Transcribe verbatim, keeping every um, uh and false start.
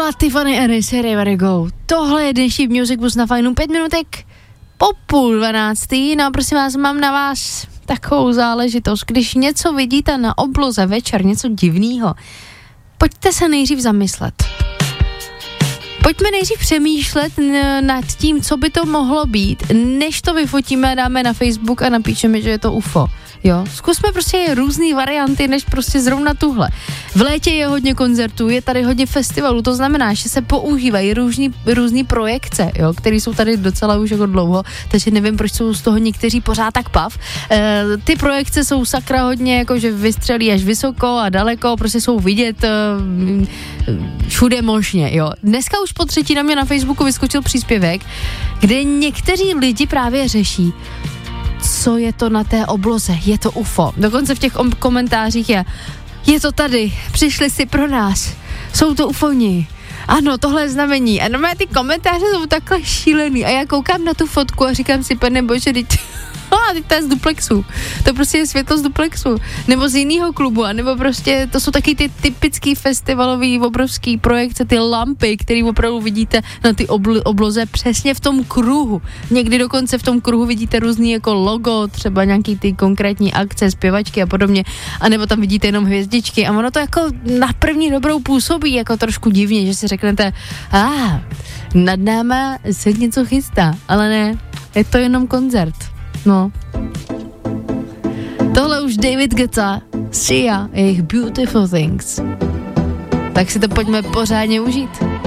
byla Tiffany Harris, Here We Go. Tohle je dnešní Music Bus na Fajnu, pět minutek po půl dvanáctý. No a prosím vás, mám na vás takovou záležitost. Když něco vidíte na obloze večer, něco divného, pojďte se nejdřív zamyslet. Pojďme nejdřív přemýšlet nad tím, co by to mohlo být, než to vyfotíme a dáme na Facebook a napíšeme, že je to U F O. Jo, zkusme prostě různý varianty, než prostě zrovna tuhle. V létě je hodně koncertů, je tady hodně festivalů, to znamená, že se používají různý, různý projekce, jo, které jsou tady docela už jako dlouho, takže nevím, proč jsou z toho někteří pořád tak pav. E, ty projekce jsou sakra hodně, jakože vystřelí až vysoko a daleko, prostě jsou vidět e, všude možně, jo. Dneska už po třetí na mě na Facebooku vyskočil příspěvek, kde někteří lidi právě řeší, co je to na té obloze, je to U F O. Dokonce v těch om- komentářích je, je to tady, přišli si pro nás, jsou to ufoni. Ano, tohle je znamení. A normálně ty komentáře jsou takhle šílený. A já koukám na tu fotku a říkám si, pane bože, teď, a teď to je z duplexu. To prostě je světlo z duplexu. Nebo z jiného klubu. A nebo prostě, to jsou taky ty typický festivalový obrovský projekce, ty lampy, které opravdu vidíte na ty obl- obloze přesně v tom kruhu. Někdy dokonce v tom kruhu vidíte různý jako logo, třeba nějaký ty konkrétní akce, zpěvačky a podobně. A nebo tam vidíte jenom hvězdičky. A ono to jako na první dobrou působí jako trošku divně, že si řeknete, a ah, nad náma se něco chystá. Ale ne, je to jenom koncert. No. Tohle už David Guetta, Sia, jejich Beautiful Things. Tak si to pojďme pořádně užít.